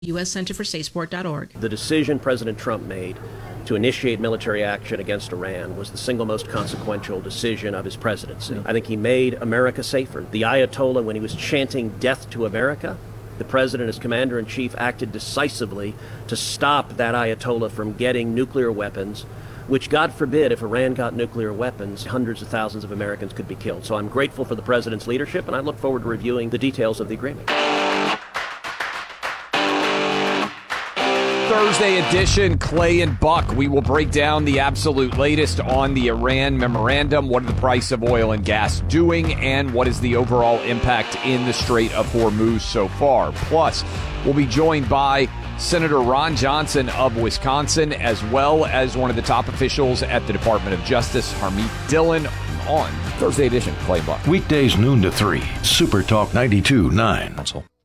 uscenterforsafesport.org. The decision President Trump made to initiate military action against Iran was the single most consequential decision of his presidency. I think he made America safer. The Ayatollah, when he was chanting death to America, the president as commander-in-chief acted decisively to stop that Ayatollah from getting nuclear weapons, which, God forbid, if Iran got nuclear weapons, hundreds of thousands of Americans could be killed. So I'm grateful for the president's leadership, and I look forward to reviewing the details of the agreement. Thursday edition, Clay and Buck. We will break down the absolute latest on the Iran memorandum. What are the price of oil and gas doing, and what is the overall impact in the Strait of Hormuz so far? Plus, we'll be joined by Senator Ron Johnson of Wisconsin, as well as one of the top officials at the Department of Justice, Harmeet Dillon, on Thursday edition, Clay and Buck. Weekdays noon to 3, Super Talk 92.9.